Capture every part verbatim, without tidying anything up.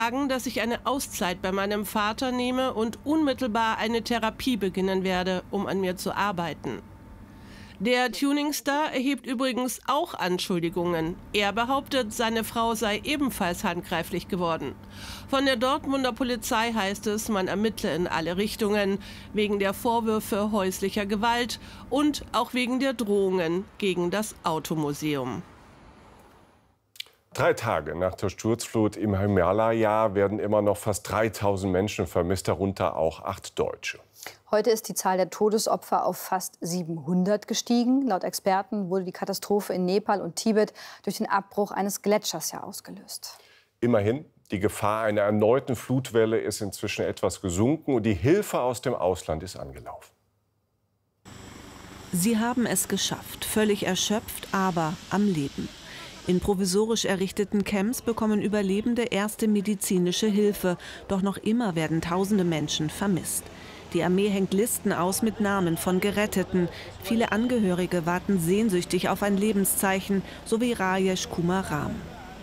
sagen, dass ich eine Auszeit bei meinem Vater nehme und unmittelbar eine Therapie beginnen werde, um an mir zu arbeiten. Der Tuning-Star erhebt übrigens auch Anschuldigungen. Er behauptet, seine Frau sei ebenfalls handgreiflich geworden. Von der Dortmunder Polizei heißt es, man ermittle in alle Richtungen, wegen der Vorwürfe häuslicher Gewalt und auch wegen der Drohungen gegen das Automuseum. Drei Tage nach der Sturzflut im Himalaya werden immer noch fast dreitausend Menschen vermisst, darunter auch acht Deutsche. Heute ist die Zahl der Todesopfer auf fast siebenhundert gestiegen. Laut Experten wurde die Katastrophe in Nepal und Tibet durch den Abbruch eines Gletschers ja ausgelöst. Immerhin, die Gefahr einer erneuten Flutwelle ist inzwischen etwas gesunken und die Hilfe aus dem Ausland ist angelaufen. Sie haben es geschafft, völlig erschöpft, aber am Leben. In provisorisch errichteten Camps bekommen Überlebende erste medizinische Hilfe. Doch noch immer werden tausende Menschen vermisst. Die Armee hängt Listen aus mit Namen von Geretteten. Viele Angehörige warten sehnsüchtig auf ein Lebenszeichen, so wie Rajesh Kumar Ram.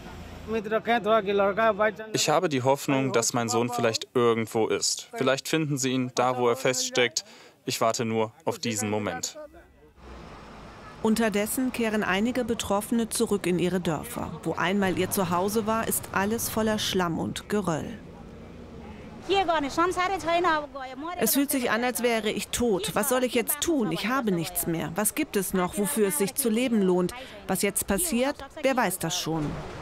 Ich habe die Hoffnung, dass mein Sohn vielleicht irgendwo ist. Vielleicht finden sie ihn da, wo er feststeckt. Ich warte nur auf diesen Moment. Unterdessen kehren einige Betroffene zurück in ihre Dörfer. Wo einmal ihr Zuhause war, ist alles voller Schlamm und Geröll. Es fühlt sich an, als wäre ich tot. Was soll ich jetzt tun? Ich habe nichts mehr. Was gibt es noch, wofür es sich zu leben lohnt? Was jetzt passiert, wer weiß das schon.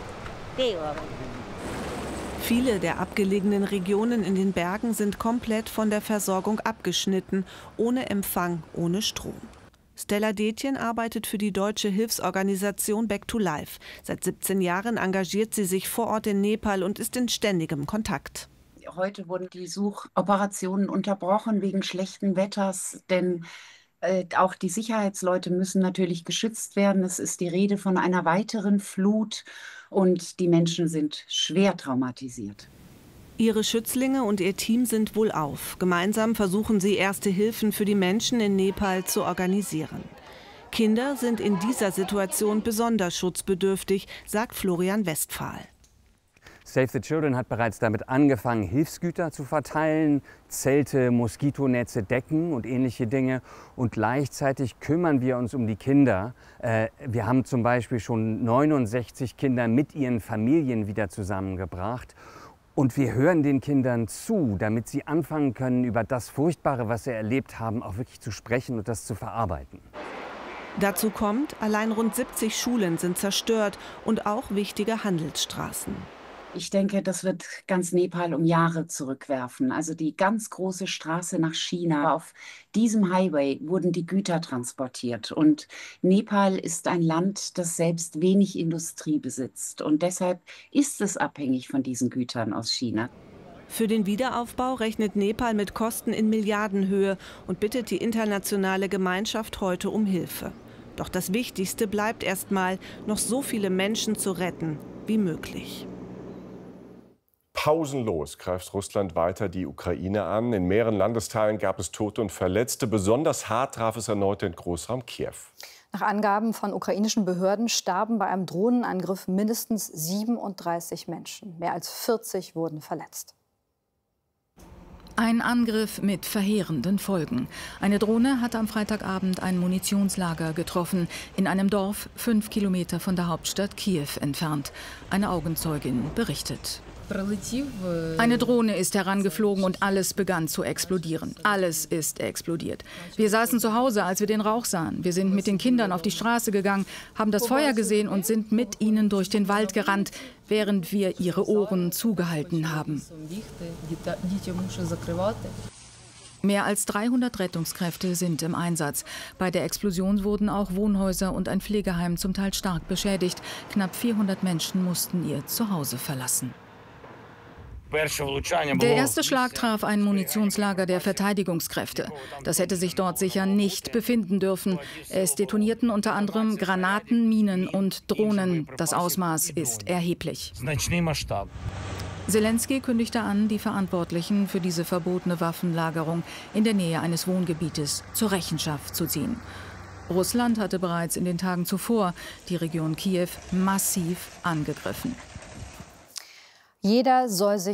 Viele der abgelegenen Regionen in den Bergen sind komplett von der Versorgung abgeschnitten, ohne Empfang, ohne Strom. Stella Detjen arbeitet für die deutsche Hilfsorganisation Back to Life. Seit siebzehn Jahren engagiert sie sich vor Ort in Nepal und ist in ständigem Kontakt. Heute wurden die Suchoperationen unterbrochen wegen schlechten Wetters, denn äh, auch die Sicherheitsleute müssen natürlich geschützt werden. Es ist die Rede von einer weiteren Flut und die Menschen sind schwer traumatisiert. Ihre Schützlinge und ihr Team sind wohlauf. Gemeinsam versuchen sie, erste Hilfen für die Menschen in Nepal zu organisieren. Kinder sind in dieser Situation besonders schutzbedürftig, sagt Florian Westphal. Save the Children hat bereits damit angefangen, Hilfsgüter zu verteilen, Zelte, Moskitonetze, Decken und ähnliche Dinge. Und gleichzeitig kümmern wir uns um die Kinder. Äh, wir haben zum Beispiel schon neunundsechzig Kinder mit ihren Familien wieder zusammengebracht. Und wir hören den Kindern zu, damit sie anfangen können, über das Furchtbare, was sie erlebt haben, auch wirklich zu sprechen und das zu verarbeiten. Dazu kommt, allein rund siebzig Schulen sind zerstört und auch wichtige Handelsstraßen. Ich denke, das wird ganz Nepal um Jahre zurückwerfen. Also die ganz große Straße nach China. Auf diesem Highway wurden die Güter transportiert. Und Nepal ist ein Land, das selbst wenig Industrie besitzt. Und deshalb ist es abhängig von diesen Gütern aus China. Für den Wiederaufbau rechnet Nepal mit Kosten in Milliardenhöhe und bittet die internationale Gemeinschaft heute um Hilfe. Doch das Wichtigste bleibt erstmal, noch so viele Menschen zu retten wie möglich. Pausenlos greift Russland weiter die Ukraine an. In mehreren Landesteilen gab es Tote und Verletzte. Besonders hart traf es erneut den Großraum Kiew. Nach Angaben von ukrainischen Behörden starben bei einem Drohnenangriff mindestens siebenunddreißig Menschen. Mehr als vierzig wurden verletzt. Ein Angriff mit verheerenden Folgen. Eine Drohne hat am Freitagabend ein Munitionslager getroffen, in einem Dorf fünf Kilometer von der Hauptstadt Kiew entfernt. Eine Augenzeugin berichtet. Eine Drohne ist herangeflogen und alles begann zu explodieren. Alles ist explodiert. Wir saßen zu Hause, als wir den Rauch sahen. Wir sind mit den Kindern auf die Straße gegangen, haben das Feuer gesehen und sind mit ihnen durch den Wald gerannt, während wir ihre Ohren zugehalten haben. Mehr als dreihundert Rettungskräfte sind im Einsatz. Bei der Explosion wurden auch Wohnhäuser und ein Pflegeheim zum Teil stark beschädigt. Knapp vierhundert Menschen mussten ihr Zuhause verlassen. Der erste Schlag traf ein Munitionslager der Verteidigungskräfte. Das hätte sich dort sicher nicht befinden dürfen. Es detonierten unter anderem Granaten, Minen und Drohnen. Das Ausmaß ist erheblich. Selenskyj kündigte an, die Verantwortlichen für diese verbotene Waffenlagerung in der Nähe eines Wohngebietes zur Rechenschaft zu ziehen. Russland hatte bereits in den Tagen zuvor die Region Kiew massiv angegriffen. Jeder soll sich